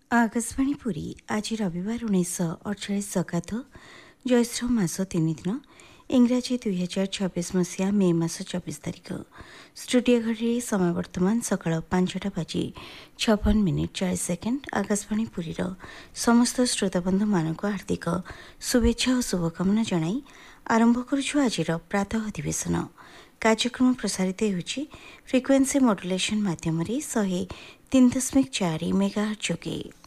आकाशवाणी पुरी आज रविवार 1948 जगात ଜ୍ୟୈଷ୍ଠ ମାସ 3 ଦିନ ଇଂରାଜୀ 2026 ମସିହା ମେ ମାସ 24 ତାରିଖ। ଷ୍ଟୁଡିଓ ଘଡ଼ିରେ ସମୟ ବର୍ତ୍ତମାନ ସକାଳ 5ଟା ବାଜି 56 ମିନିଟ୍ 40 ସେକେଣ୍ଡ। ଆକାଶବାଣୀ ପୁରୀର ସମସ୍ତ ଶ୍ରୋତାବନ୍ଧୁମାନଙ୍କୁ ହାର୍ଦ୍ଦିକ ଶୁଭେଚ୍ଛା ଓ ଶୁଭକାମନା ଜଣାଇ ଆରମ୍ଭ କରୁଛୁ ଆଜିର ପ୍ରାତଃ ଅଧିବେଶନ। କାର୍ଯ୍ୟକ୍ରମ ପ୍ରସାରିତ ହେଉଛି ଫ୍ରିକ୍ୱେନ୍ସି ମଡୁଲେସନ୍ ମାଧ୍ୟମରେ 103.4 ମେଗାହର୍ଟ୍ଜ ଯୋଗେ।